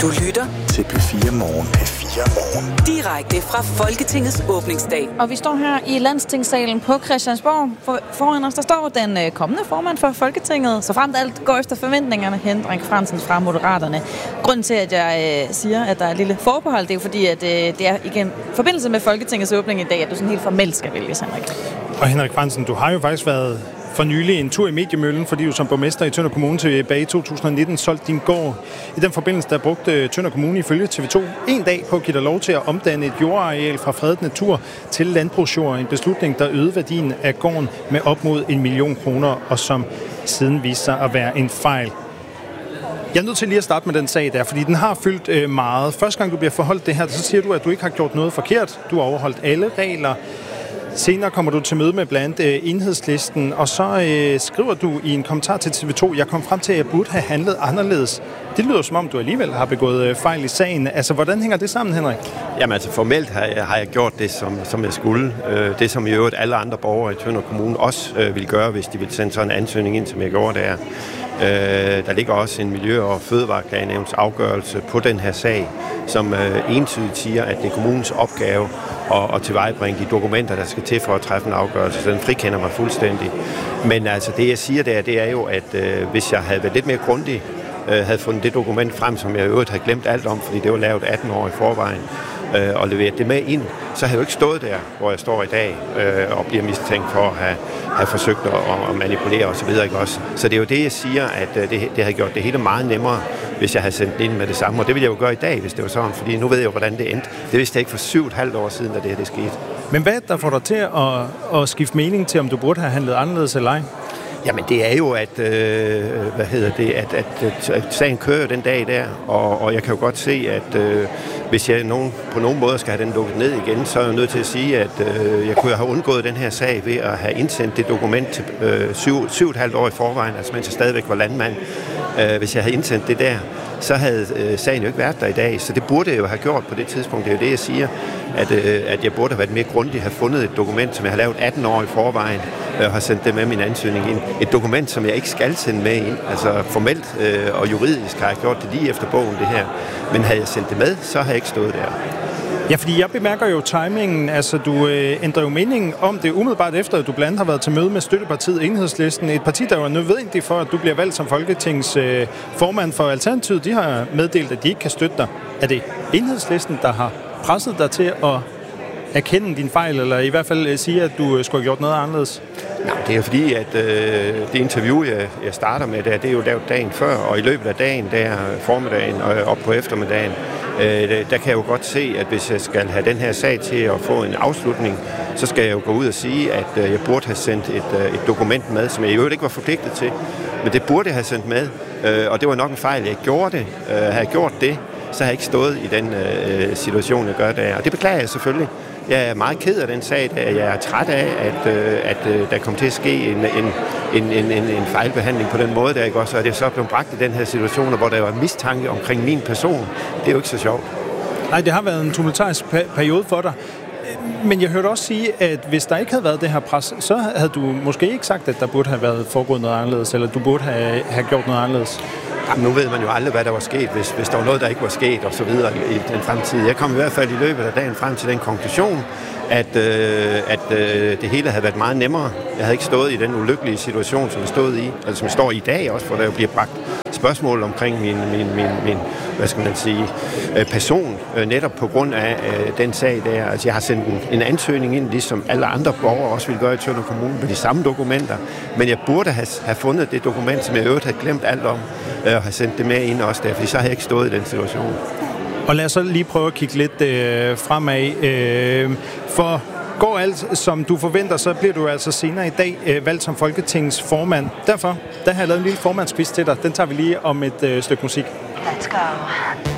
Du lytter til P4 Morgen. P4 Morgen. Direkte fra Folketingets åbningsdag. Og vi står her i Landstingssalen på Christiansborg. Foran os der står den kommende formand for Folketinget. Så fremt alt går efter forventningerne, Henrik Frandsen fra Moderaterne. Grunden til, at jeg siger, at der er et lille forbehold, det er jo fordi, at det er igen forbindelse med Folketingets åbning i dag, at du sådan helt formelt skal vælges, Henrik. Og Henrik Frandsen, du har jo faktisk været for nylig en tur i mediemøllen, fordi du som borgmester i Tønder Kommune tilbage i 2019 solgte din gård. I den forbindelse, der brugte Tønder Kommune ifølge TV2 en dag på at give dig lov til at omdanne et jordareal fra fredet natur til landbrugsjord. En beslutning, der øgede værdien af gården med op mod 1 million kroner, og som siden viste sig at være en fejl. Jeg er nødt til lige at starte med den sag der, fordi den har fyldt meget. Første gang du bliver forholdt det her, så siger du, at du ikke har gjort noget forkert. Du har overholdt alle regler. Senere kommer du til møde med blandt Enhedslisten, og så skriver du i en kommentar til TV2, jeg kom frem til, at jeg burde have handlet anderledes. Det lyder som om, du alligevel har begået fejl i sagen. Altså, hvordan hænger det sammen, Henrik? Jamen altså, formelt har jeg gjort det, som jeg skulle. Det, som i øvrigt alle andre borgere i Tønder Kommune også ville gøre, hvis de ville sende sådan en ansøgning ind, som jeg gjorde der. Der ligger også en Miljø- og Fødevareklagenævns afgørelse på den her sag, som entydigt siger, at det er kommunens opgave at tilvejebringe de dokumenter, der skal til for at træffe en afgørelse. Så den frikender mig fuldstændig. Men altså, det jeg siger der, det er jo, at hvis jeg havde været lidt mere grundig, havde fundet det dokument frem, som jeg i øvrigt havde glemt alt om, fordi det var lavet 18 år i forvejen, og leveret det med ind, så havde jeg jo ikke stået der, hvor jeg står i dag, og bliver mistænkt for at have forsøgt at manipulere osv. Så det er jo det, jeg siger, at det havde gjort det hele meget nemmere, hvis jeg havde sendt det ind med det samme. Og det ville jeg jo gøre i dag, hvis det var sådan, fordi nu ved jeg jo, hvordan det endte. Det vidste jeg ikke for 7,5 år siden, da det skete. Men hvad der får dig til at skifte mening til, om du burde have handlet anderledes eller ej? Jamen det er jo, at, at sagen kører den dag der, og jeg kan jo godt se, at hvis jeg på nogen måde skal have den lukket ned igen, så er jeg nødt til at sige, at jeg kunne have undgået den her sag ved at have indsendt det dokument til 7,5 år i forvejen, altså mens jeg stadigvæk var landmand. Hvis jeg havde indsendt det der, så havde sagen jo ikke været der i dag, så det burde jeg jo have gjort på det tidspunkt. Det er jo det, jeg siger, at jeg burde have været mere grundig, have fundet et dokument, som jeg har lavet 18 år i forvejen, og har sendt det med min ansøgning ind. Et dokument, som jeg ikke skal sende med ind. Altså formelt og juridisk har jeg gjort det lige efter bogen, det her. Men havde jeg sendt det med, så har jeg ikke stået der. Ja, fordi jeg bemærker jo timingen. Altså, du ændrer jo meningen om det umiddelbart efter, at du blandt andet har været til møde med støttepartiet Enhedslisten. Et parti, der var nødvendigt for, at du bliver valgt som Folketings formand for Alternativet. De har meddelt, at de ikke kan støtte dig. Er det Enhedslisten, der har presset dig til at erkende din fejl, eller i hvert fald sige, at du skulle have gjort noget anderledes? Nej, det er fordi, at det interview, jeg starter med, det er jo lavet dagen før, og i løbet af dagen, der formiddagen og op på eftermiddagen, der kan jeg jo godt se, at hvis jeg skal have den her sag til at få en afslutning, så skal jeg jo gå ud og sige, at jeg burde have sendt et dokument med, som jeg i øvrigt ikke var forpligtet til, men det burde jeg have sendt med, og det var nok en fejl, jeg ikke gjorde det. Havde jeg gjort det, så har jeg ikke stået i den situation, jeg gør der, og det beklager jeg selvfølgelig. Jeg er meget ked af den sag, at jeg er træt af, at der kom til at ske en fejlbehandling på den måde, der ikke også, og det er så blevet bragt i den her situation, hvor der var mistanke omkring min person. Det er jo ikke så sjovt. Nej, det har været en tumultarisk periode for dig. Men jeg hørte også sige, at hvis der ikke havde været det her pres, så havde du måske ikke sagt, at der burde have været foregået noget anderledes, eller du burde have gjort noget anderledes. Jamen, nu ved man jo aldrig, hvad der var sket, hvis der var noget, der ikke var sket, og så videre i den fremtid. Jeg kom i hvert fald i løbet af dagen frem til den konklusion, at det hele havde været meget nemmere. Jeg havde ikke stået i den ulykkelige situation, som jeg stod i, eller som jeg står i dag også, hvor der jo bliver bragt spørgsmål omkring min hvad skal man sige, person, netop på grund af den sag der. Altså, jeg har sendt en ansøgning ind, ligesom alle andre borgere også ville gøre i Tønder Kommune, med de samme dokumenter, men jeg burde have fundet det dokument, som jeg i øvrigt havde glemt alt om, og have sendt det med ind også der, fordi så har jeg ikke stået i den situation. Og lad os så lige prøve at kigge lidt fremad. For går alt, som du forventer, så bliver du altså senere i dag valgt som Folketingets formand. Derfor, der har jeg lavet en lille formandsquiz til dig. Den tager vi lige om et stykke musik. Let's go.